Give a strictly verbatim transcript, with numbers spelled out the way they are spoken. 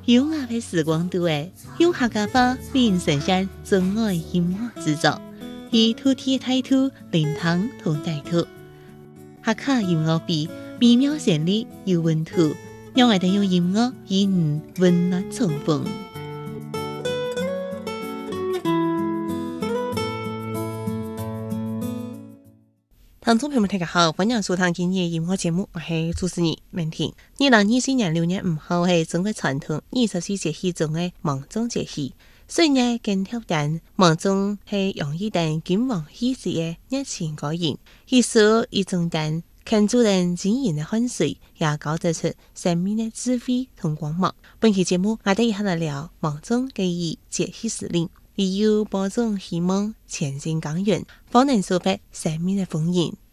优雅的时光度诶，用客家话为人呈现真爱音乐制作，以土地态度灵堂同带土，客家音乐比美妙旋律有温度，让我哋用音乐与你温暖重逢。听众朋友们，大家好，欢迎收听今日音乐节目，我是主持人文婷。二零二四年六月五號係中國傳統二十四節氣中嘅芒種節氣，雖然跟挑戰芒種係容易等金黃喜事嘅熱情果然，其實一種等看主人經營嘅汗水，也交織出生命嘅智慧同光芒。本期節目我哋一齊嚟聊芒種嘅以節氣時令。亦有播種希望前進耕耘，方能收穫生命的豐盈。